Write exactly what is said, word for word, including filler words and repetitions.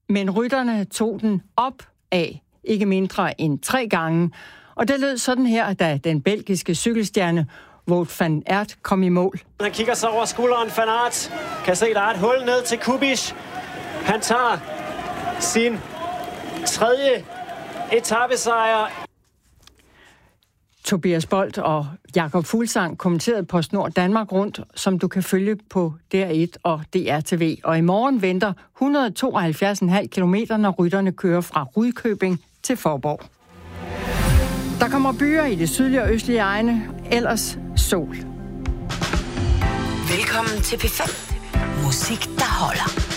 Men rytterne tog den op af ikke mindre end tre gange. Og det lød sådan her, da den belgiske cykelstjerne Wout van Aert kom i mål. Han kigger så over skulderen. Van Aert kan se, der er et hul ned til Kubish. Han tager sin tredje etapesejr. Tobias Bolt og Jakob Fuglsang kommenterede PostNord Danmark rundt, som du kan følge på D R et og D R T V. Og i morgen venter et hundrede og tooghalvfjerds komma fem kilometer, når rytterne kører fra Rudkøbing til Faaborg. Der kommer byer i det sydlige og østlige egne, ellers sol. Velkommen til P fem. Musik, der holder.